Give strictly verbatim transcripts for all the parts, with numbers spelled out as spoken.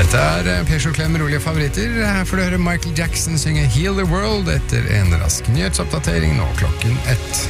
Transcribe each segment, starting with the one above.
Dette er P-sju Klem rolige favoritter. Her får du høre Michael Jackson synge Heal the World etter en rask nyhetsoppdatering nå klokken ett.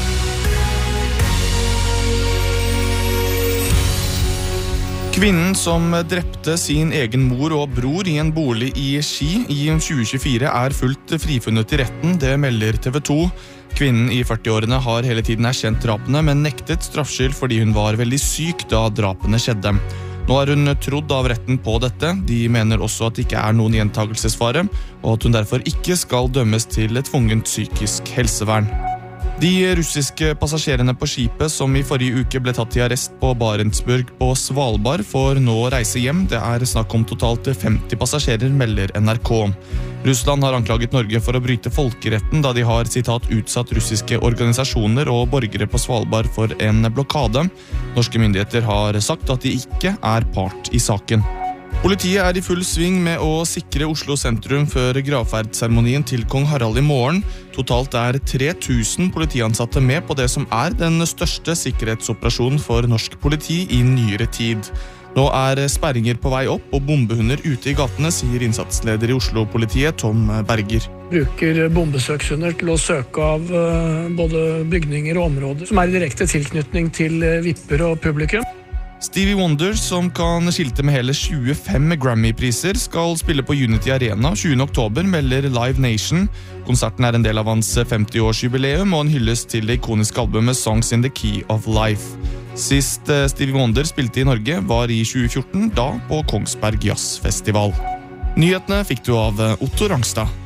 Kvinnen som drepte sin egen mor og bror i en bolig i Ski i tjue tjuefire er fullt frifunnet i retten, det melder T V to. Kvinnen i førti-årene har hele tiden erkjent drapene, men nektet straffskyld fordi hun var veldig syk da drapene skjedde. Nå er hun trodd av retten på dette. De mener også at det ikke er noen gjentagelsesfare, og at hun derfor ikke skal dømmes til et tvungent psykisk helsevern. De russiske passasjerene på skipet som i forrige uke ble tatt i arrest på Barentsburg på Svalbard får nå reise hjem. Det er snakk om totalt femti passasjerer, melder N R K. Russland har anklaget Norge for å bryte folkeretten da de har citat, utsatt russiske organisasjoner og borgere på Svalbard for en blokade. Norske myndigheter har sagt at de ikke er part i saken. Politiet er i full sving med å sikre Oslo sentrum før gravferdsseremonien til kong Harald i morgen. Totalt er tre tusen politiansatte med på det som er den største sikkerhetsoperasjonen for norsk politi i nyere tid. Nå er sperringer på vei opp og bombehunder ute i gatene, sier innsatsleder i Oslo-politiet Tom Berger. Bruker bombesøkshunder til å søke av både bygninger og områder som er i direkte tilknytning til vipper og publikum. Stevie Wonder, som kan skilte med hele tjuefem Grammy-priser, skal spille på Unity Arena tjuende oktober, melder Live Nation. Konserten er en del av hans femti-årsjubileum og en hyllest til det ikoniske albumet Songs in the Key of Life. Sist Stevie Wonder spilte i Norge var i tjue fjorten, da på Kongsberg Jazzfestival. Nyhetene fikk du av Otto Rangstad.